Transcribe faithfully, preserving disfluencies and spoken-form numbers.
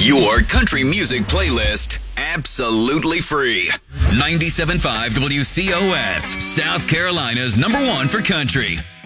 Your country music playlist, absolutely free. ninety-seven point five W C O S, South Carolina's number one for country.